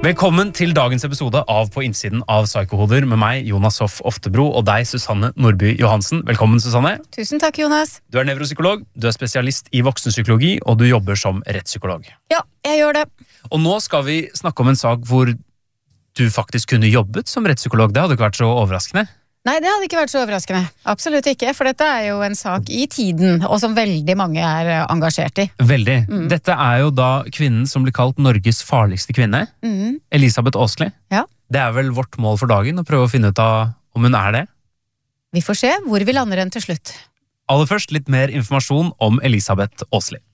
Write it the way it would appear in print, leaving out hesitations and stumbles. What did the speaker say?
Velkommen til dagens episode av På innsiden av Psykohoder med meg, Jonas Hoff Oftebro, og deg, Susanne Nordby Johansen. Velkommen, Susanne. Tusen takk, Jonas. Du er nevropsykolog, du er spesialist i voksenpsykologi, og du jobber som rettspsykolog. Ja, jeg gjør det. Og nå skal vi snakke om en sak hvor du faktisk kunne jobbet som rettspsykolog. Det hadde ikke vært så overraskende. Nei, det hadde ikke vært så overraskende. Absolutt ikke, for dette er jo en sak i tiden, og som veldig mange er engasjert i. Veldig. Dette er jo da kvinnen som blir kalt Norges farligste kvinne, Elisabeth Åsli. Ja. Det er vel vårt mål for dagen, å prøve å finne ut av om hun er det. Vi får se hvor vi lander den til slutt. Aller først litt mer informasjon om Elisabeth Åsli.